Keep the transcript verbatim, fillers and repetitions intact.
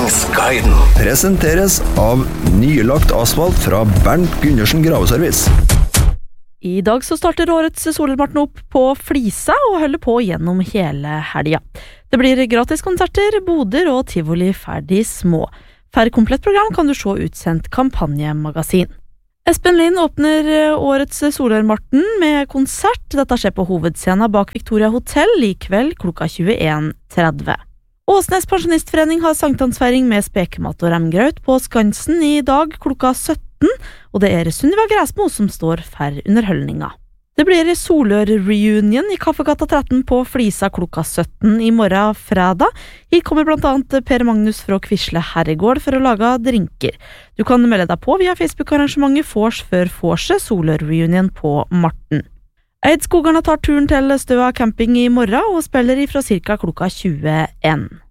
Kjøringsguiden presenteres av nylagt asfalt fra Bernt Gundersen Graveservice. I dag så starter årets Solørmarten opp på Flisa og holder på gjennom hele helga. Det blir gratiskonserter, boder og tivoli ferdig små. For komplett program kan du se utsendt kampanjemagasin. Espen Lind åpner årets Solørmarten med konsert. Dette skjer på hovedscenen bak Victoria Hotel i kveld klokka tjueen tretti. Åsnes Pensjonistforening har sankthansfeiring med spekemat og remgraut på Skansen i dag klokka sytten, og det er Sunniva Græsmo som står for underholdninga. Det blir Solør-reunion i Kaffegata tretten på Flisa klokka sytten i morgen fredag. Hit kommer blant annet Per Magnus fra Kvisle Herregård for å lage drinker. Du kan melde deg på via Facebook-arrangementet Fors for Forse Solør-reunion på Marten. Eidskogarna tar turen til Støa camping i morgen og spiller ifra cirka klokka tjueen.